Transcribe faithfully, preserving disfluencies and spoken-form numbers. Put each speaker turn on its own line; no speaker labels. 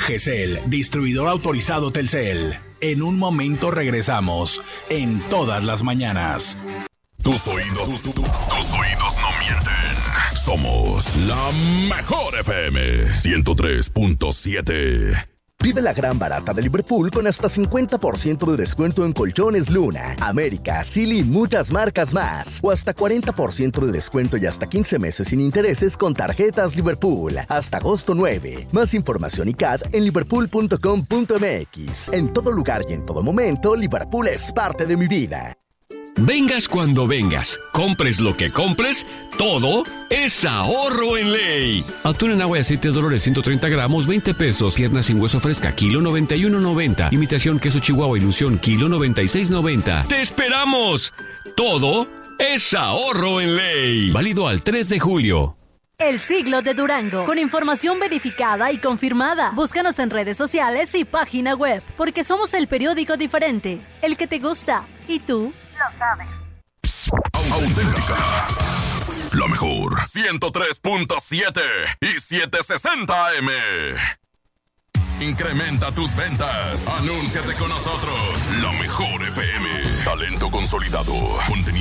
Gesell, distribuidor autorizado Telcel. En un momento regresamos en Todas las Mañanas.
Tus oídos, tus, tus, tus oídos no mienten. Somos la mejor F M ciento tres punto siete.
Vive la gran barata de Liverpool con hasta cincuenta por ciento de descuento en colchones Luna, América, Silly y muchas marcas más. O hasta cuarenta por ciento de descuento y hasta quince meses sin intereses con tarjetas Liverpool. Hasta agosto nueve. Más información y C A D en liverpool punto com punto m x. En todo lugar y en todo momento, Liverpool es parte de mi vida.
Vengas cuando vengas, compres lo que compres, todo es ahorro en ley. Atún en agua y aceite Dolores ciento treinta gramos, veinte pesos. Pierna sin hueso fresca, kilo noventa y uno noventa. Imitación queso Chihuahua Ilusión, kilo noventa y seis noventa. ¡Te esperamos! Todo es ahorro en ley. Válido al tres de julio.
El Siglo de Durango, con información verificada y confirmada. Búscanos en redes sociales y página web, porque somos el periódico diferente, el que te gusta. ¿Y tú? Lo sabes.
Auténtica. La mejor. ciento tres punto siete y setecientos sesenta A M. Incrementa tus ventas. Anúnciate con nosotros. La mejor F M. Talento consolidado. Contenido